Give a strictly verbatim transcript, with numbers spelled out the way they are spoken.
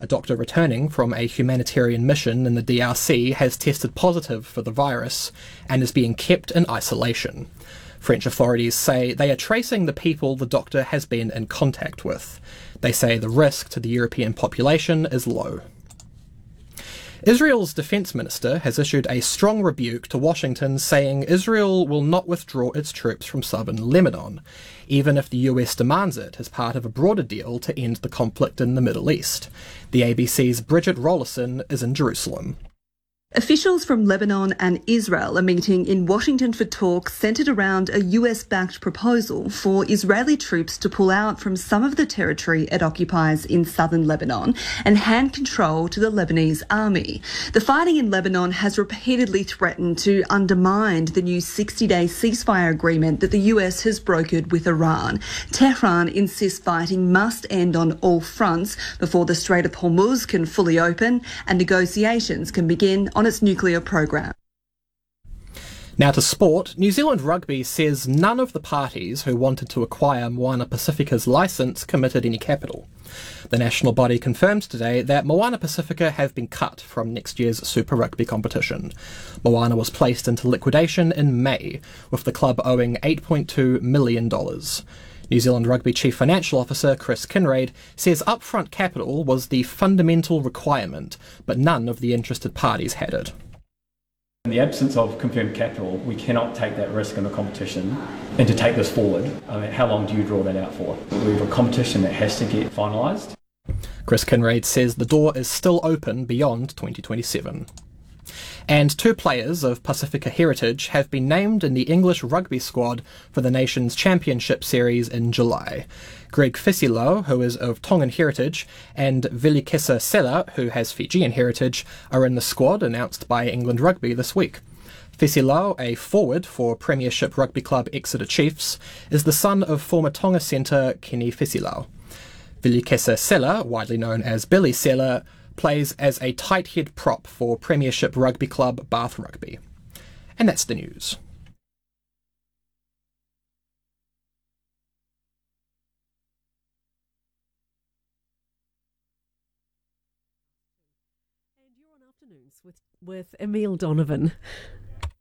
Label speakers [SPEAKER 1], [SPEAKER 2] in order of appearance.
[SPEAKER 1] A doctor returning from a humanitarian mission in the D R C has tested positive for the virus and is being kept in isolation. French authorities say they are tracing the people the doctor has been in contact with. They say the risk to the European population is low. Israel's defence minister has issued a strong rebuke to Washington, saying Israel will not withdraw its troops from southern Lebanon, even if the U S demands it as part of a broader deal to end the conflict in the Middle East. The A B C's Bridget Rollerson is in Jerusalem.
[SPEAKER 2] Officials from Lebanon and Israel are meeting in Washington for talks centred around a U S-backed proposal for Israeli troops to pull out from some of the territory it occupies in southern Lebanon and hand control to the Lebanese army. The fighting in Lebanon has repeatedly threatened to undermine the new sixty-day ceasefire agreement that the U S has brokered with Iran. Tehran insists fighting must end on all fronts before the Strait of Hormuz can fully open and negotiations can begin on its nuclear program.
[SPEAKER 1] Now to sport, New Zealand Rugby says none of the parties who wanted to acquire Moana Pacifica's licence committed any capital. The national body confirmed today that Moana Pacifica have been cut from next year's Super Rugby competition. Moana was placed into liquidation in May, with the club owing eight point two million dollars. New Zealand Rugby Chief Financial Officer Chris Kinraid says upfront capital was the fundamental requirement, but none of the interested parties had it.
[SPEAKER 3] In the absence of confirmed capital, we cannot take that risk in the competition. And to take this forward, I mean, how long do you draw that out for? We have a competition that has to get finalised.
[SPEAKER 1] Chris Kinraid says the door is still open beyond twenty twenty-seven. And two players of Pacifica heritage have been named in the English rugby squad for the nation's championship series in July. Greg Fisilo, who is of Tongan heritage, and Vilikesa Sela, who has Fijian heritage, are in the squad announced by England Rugby this week. Fisilo, a forward for Premiership rugby club Exeter Chiefs, is the son of former Tonga centre Kenny Fisilo. Vilikesa Sela, widely known as Billy Sela, plays as a tight head prop for Premiership rugby club Bath Rugby. And that's the news.
[SPEAKER 4] And you're on Afternoons with, with Emile Donovan.